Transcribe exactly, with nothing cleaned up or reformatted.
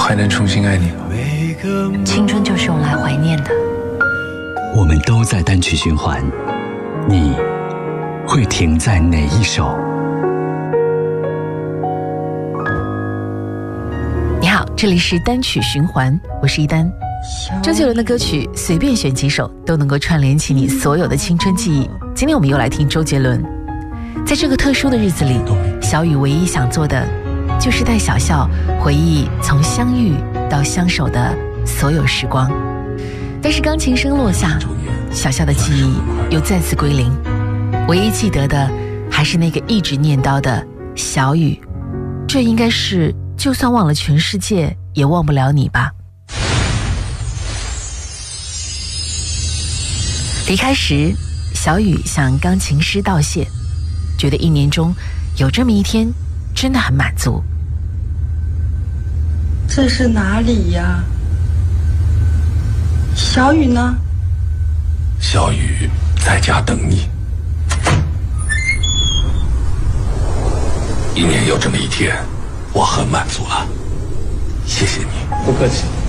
还能重新爱你吗？ 青春就是用来怀念的。 我们都在单曲循环，你会停在哪一首？ 你好，这里是单曲循环，我是一丹。周杰伦的歌曲随便选几首都能够串联起你所有的青春记忆。今天我们又来听周杰伦。在这个特殊的日子里，小雨唯一想做的就是带小笑回忆从相遇到相守的所有时光。但是钢琴声落下，小笑的记忆又再次归零，唯一记得的还是那个一直念叨的小雨。这应该是就算忘了全世界也忘不了你吧。离开时，小雨向钢琴师道谢，觉得一年中有这么一天真的很满足。 这是哪里呀？小雨呢？ 小雨在家等你。一年有这么一天，我很满足了，谢谢你。 不客气。